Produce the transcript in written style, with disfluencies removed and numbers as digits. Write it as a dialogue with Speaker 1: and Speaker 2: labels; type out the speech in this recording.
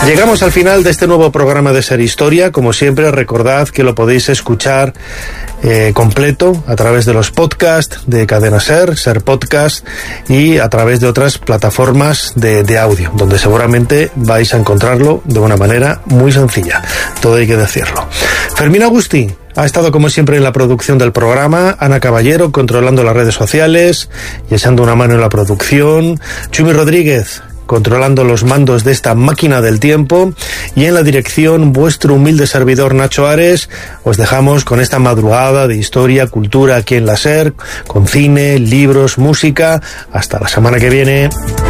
Speaker 1: Llegamos al final de este nuevo programa de Ser Historia. Como siempre, recordad que lo podéis escuchar completo a través de los podcasts de Cadena Ser, Ser Podcast, y a través de otras plataformas de audio, donde seguramente vais a encontrarlo de una manera muy sencilla. Todo hay que decirlo. Fermín Agustí ha estado como siempre en la producción del programa, Ana Caballero controlando las redes sociales y echando una mano en la producción, Chumi Rodríguez controlando los mandos de esta máquina del tiempo, y en la dirección vuestro humilde servidor Nacho Ares. Os dejamos con esta madrugada de historia, cultura aquí en la SER, con cine, libros, música. Hasta la semana que viene.